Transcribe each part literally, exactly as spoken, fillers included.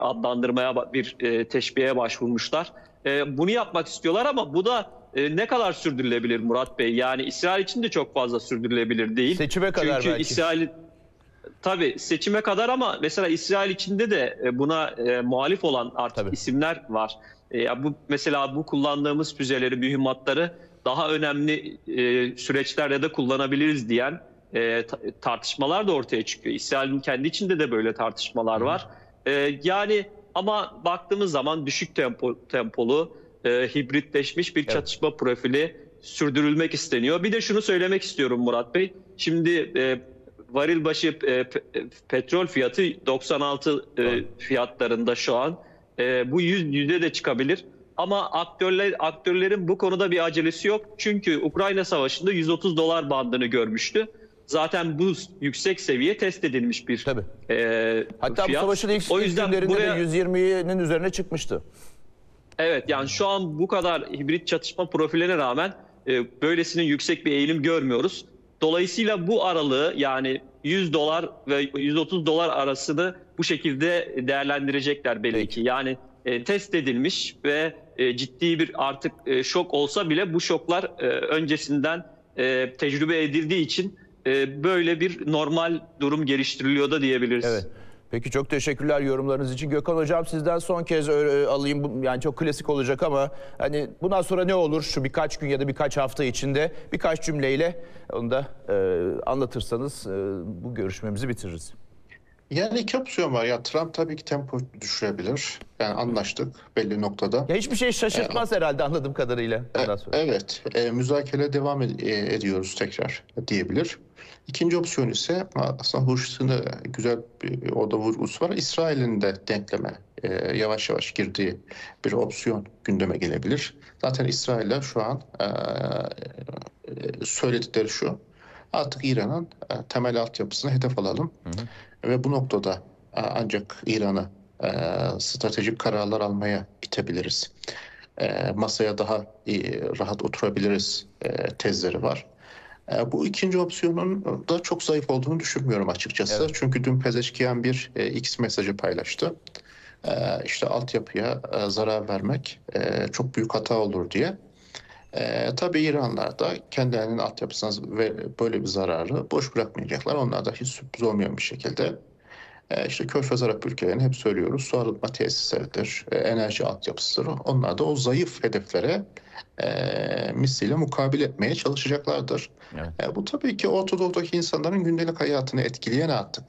adlandırmaya bir e, teşbihe başvurmuşlar. E, bunu yapmak istiyorlar ama bu da e, ne kadar sürdürülebilir Murat Bey? Yani İsrail için de çok fazla sürdürülebilir değil. Seçime kadar Çünkü belki. İsrail tabii seçime kadar ama mesela İsrail içinde de e, buna e, muhalif olan artık Tabii. isimler var. E, bu mesela bu kullandığımız füzeleri, mühimmatları daha önemli e, süreçlerde de kullanabiliriz diyen e, tartışmalar da ortaya çıkıyor. İsrail'in kendi içinde de böyle tartışmalar var. E, yani ama baktığımız zaman düşük tempo, tempolu, e, hibritleşmiş bir Evet. çatışma profili sürdürülmek isteniyor. Bir de şunu söylemek istiyorum Murat Bey. Şimdi e, varil başı e, pe, petrol fiyatı doksan altı e, fiyatlarında şu an. E, bu yüz yüze de çıkabilir. Ama aktörler aktörlerin bu konuda bir acelesi yok. Çünkü Ukrayna Savaşı'nda yüz otuz dolar bandını görmüştü. Zaten bu yüksek seviye test edilmiş bir Tabii. E, Hatta fiyat. bu savaşın ilk, O ilk yüzden günlerinde buraya, de yüz yirminin üzerine çıkmıştı. evet, yani şu an bu kadar hibrit çatışma profiline rağmen e, böylesinin yüksek bir eğilim görmüyoruz. Dolayısıyla bu aralığı, yani yüz dolar ve yüz otuz dolar arasını bu şekilde değerlendirecekler belli Peki. ki. Yani e, test edilmiş ve e, ciddi bir artık e, şok olsa bile bu şoklar e, öncesinden e, tecrübe edildiği için e, böyle bir normal durum geliştiriliyor da diyebiliriz. Evet. Peki, çok teşekkürler yorumlarınız için. Gökhan Hocam, sizden son kez e, alayım. Yani çok klasik olacak ama hani bundan sonra ne olur şu birkaç gün ya da birkaç hafta içinde, birkaç cümleyle onu da e, anlatırsanız e, bu görüşmemizi bitiririz. Yani iki opsiyon var. Ya Trump tabii ki tempo düşürebilir. Yani anlaştık belli noktada. Ya hiçbir şey şaşırtmaz e, herhalde anladığım kadarıyla. Ondan sonra. Evet, e, müzakere devam ed- e, ediyoruz tekrar diyebilir. İkinci opsiyon ise aslında Hurşit'in de güzel bir orada vurgusu var. İsrail'in de denkleme e, yavaş yavaş girdiği bir opsiyon gündeme gelebilir. Zaten İsrail'ler şu an e, e, söyledikleri şu. Artık İran'ın e, temel altyapısını hedef alalım. Hı hı. Ve bu noktada e, ancak İran'ı e, stratejik kararlar almaya itebiliriz. E, masaya daha e, rahat oturabiliriz e, tezleri var. E, bu ikinci opsiyonun da çok zayıf olduğunu düşünmüyorum açıkçası. Evet. Çünkü dün Pezeşkiyan bir e, X mesajı paylaştı. E, işte altyapıya e, zarar vermek e, çok büyük hata olur diye. E, tabii İranlılar da kendilerinin altyapısına ve böyle bir zararı boş bırakmayacaklar. Onlar da hiç sürpriz olmayan bir şekilde e, işte Körfez Arap ülkelerinin hep söylüyoruz su arıtma tesisleridir, e, enerji altyapısıdır. Onlar da o zayıf hedeflere e, misliyle mukabil etmeye çalışacaklardır. Evet. E, bu tabii ki Orta Doğu'daki insanların gündelik hayatını etkileyen artık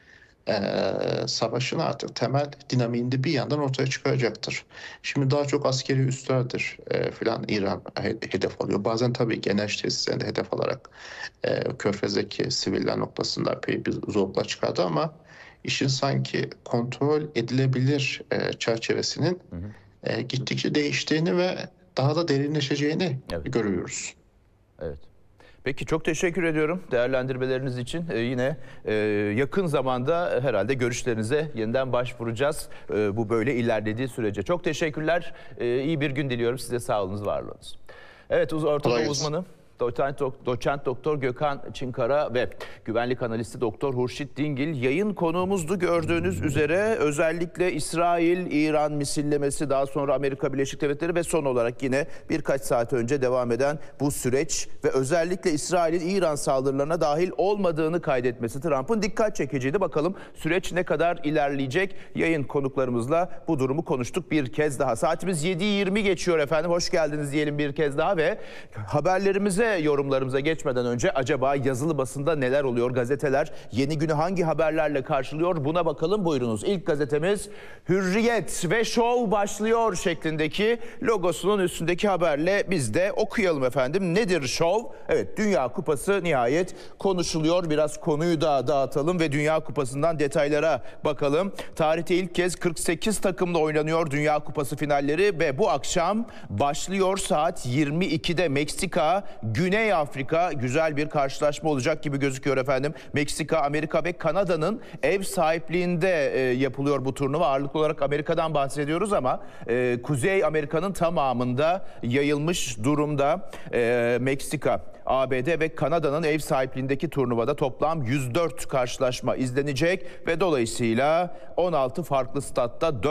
e, savaşın artık temel dinamiğinde bir yandan ortaya çıkaracaktır. Şimdi daha çok askeri üslerdir e, filan İran hedef alıyor. Bazen tabii ki enerji tesislerinde hedef alarak e, Körfez'deki siviller noktasında epey bir zorlukla çıkardı ama işin sanki kontrol edilebilir e, çerçevesinin hı hı. E, gittikçe değiştiğini ve daha da derinleşeceğini evet. görüyoruz. Evet. Peki, çok teşekkür ediyorum değerlendirmeleriniz için. Ee, yine e, yakın zamanda herhalde görüşlerinize yeniden başvuracağız. E, bu böyle ilerlediği sürece. Çok teşekkürler. E, iyi bir gün diliyorum size. Sağ olunuz, var olunuz. Evet, Orta Doğu uzmanı Doçent, Doçent Doktor Gökhan Çınkara ve güvenlik analisti Doktor Hurşit Dingil yayın konuğumuzdu. Gördüğünüz üzere özellikle İsrail, İran misillemesi, daha sonra Amerika Birleşik Devletleri ve son olarak yine birkaç saat önce devam eden bu süreç ve özellikle İsrail'in İran saldırılarına dahil olmadığını kaydetmesi Trump'ın dikkat çekiciydi. Bakalım süreç ne kadar ilerleyecek? Yayın konuklarımızla bu durumu konuştuk bir kez daha. Saatimiz yedi yirmi geçiyor efendim. Hoş geldiniz diyelim bir kez daha ve haberlerimize, yorumlarımıza geçmeden önce acaba yazılı basında neler oluyor? Gazeteler yeni günü hangi haberlerle karşılıyor? Buna bakalım, buyurunuz. İlk gazetemiz Hürriyet ve şov başlıyor şeklindeki logosunun üstündeki haberle biz de okuyalım efendim. Nedir şov? Evet, Dünya Kupası nihayet konuşuluyor. Biraz konuyu da dağıtalım ve Dünya Kupası'ndan detaylara bakalım. Tarihte ilk kez kırk sekiz takımla oynanıyor Dünya Kupası finalleri ve bu akşam başlıyor saat yirmi ikide Meksika, Güney Afrika, güzel bir karşılaşma olacak gibi gözüküyor efendim. Meksika, Amerika ve Kanada'nın ev sahipliğinde e, yapılıyor bu turnuva. Ağırlıklı olarak Amerika'dan bahsediyoruz ama e, Kuzey Amerika'nın tamamında yayılmış durumda. E, Meksika, A B D ve Kanada'nın ev sahipliğindeki turnuvada toplam yüz dört karşılaşma izlenecek ve dolayısıyla on altı farklı statta